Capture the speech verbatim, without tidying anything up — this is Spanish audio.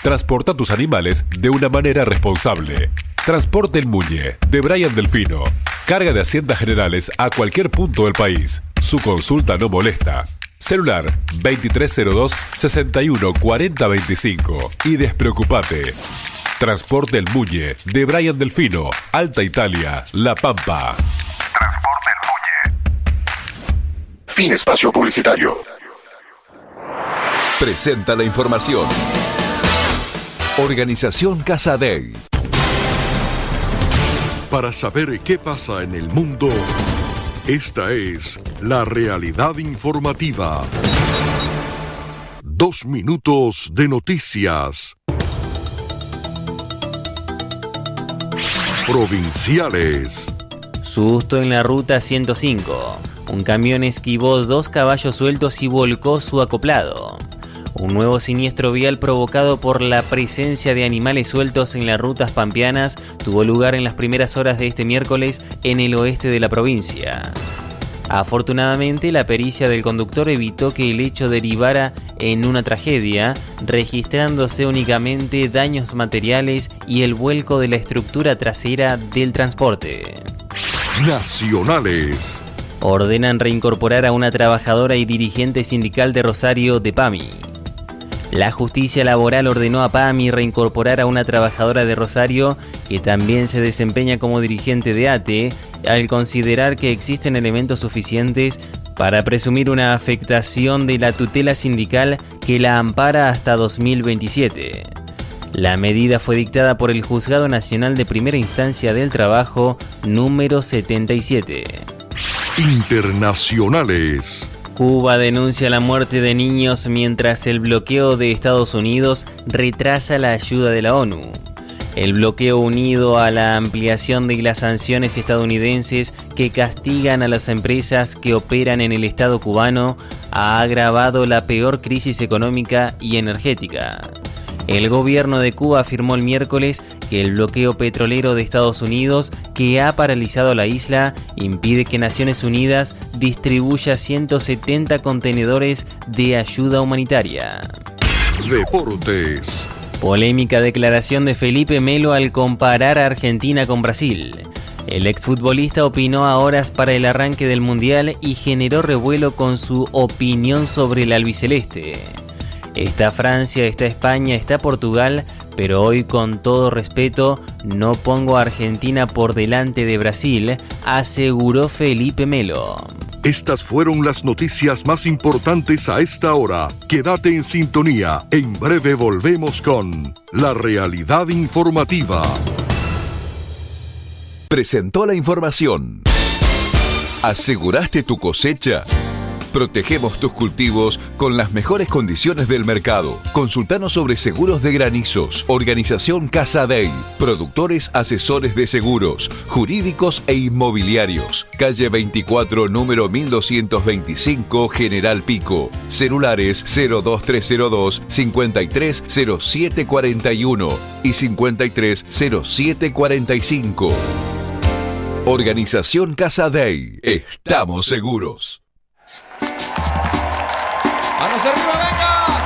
Transporta tus animales de una manera responsable. Transporte El Muelle, de Brian Delfino. Carga de haciendas generales a cualquier punto del país. Su consulta no molesta. Celular veintitrés cero dos, sesenta y uno, cuarenta veinticinco. Y despreocupate. Transporte El Muelle, de Brian Delfino, Alta Italia, La Pampa. Transporte El Muelle. Fin espacio publicitario. Presenta la información. Organización Casadei. Para saber qué pasa en el mundo, esta es la realidad informativa. Dos minutos de noticias. Provinciales. Susto en la ruta ciento cinco. Un camión esquivó dos caballos sueltos y volcó su acoplado. Un nuevo siniestro vial provocado por la presencia de animales sueltos en las rutas pampeanas tuvo lugar en las primeras horas de este miércoles en el oeste de la provincia. Afortunadamente, la pericia del conductor evitó que el hecho derivara en una tragedia, registrándose únicamente daños materiales y el vuelco de la estructura trasera del transporte. Nacionales. Ordenan reincorporar a una trabajadora y dirigente sindical de Rosario de PAMI. La justicia laboral ordenó a PAMI reincorporar a una trabajadora de Rosario que también se desempeña como dirigente de A T E al considerar que existen elementos suficientes para presumir una afectación de la tutela sindical que la ampara hasta dos mil veintisiete. La medida fue dictada por el Juzgado Nacional de Primera Instancia del Trabajo número setenta y siete. Internacionales. Cuba denuncia la muerte de niños mientras el bloqueo de Estados Unidos retrasa la ayuda de la ONU. El bloqueo unido a la ampliación de las sanciones estadounidenses que castigan a las empresas que operan en el Estado cubano ha agravado la peor crisis económica y energética. El gobierno de Cuba afirmó el miércoles que el bloqueo petrolero de Estados Unidos, que ha paralizado la isla, impide que Naciones Unidas distribuya ciento setenta contenedores de ayuda humanitaria. Deportes. Polémica declaración de Felipe Melo al comparar a Argentina con Brasil. El exfutbolista opinó a horas para el arranque del Mundial y generó revuelo con su opinión sobre el albiceleste. Está Francia, está España, está Portugal, pero hoy, con todo respeto, no pongo a Argentina por delante de Brasil, aseguró Felipe Melo. Estas fueron las noticias más importantes a esta hora. Quédate en sintonía. En breve volvemos con La Realidad Informativa. Presentó la información. ¿Aseguraste tu cosecha? Protegemos tus cultivos con las mejores condiciones del mercado. Consultanos sobre seguros de granizos. Organización Casadei. Productores asesores de seguros, jurídicos e inmobiliarios. Calle veinticuatro, número mil doscientos veinticinco, General Pico. Celulares cero dos tres cero dos, cincuenta y tres cero siete cuarenta y uno y cincuenta y tres cero siete cuarenta y cinco. Organización Casadei. Estamos seguros. ¡Manos arriba, venga!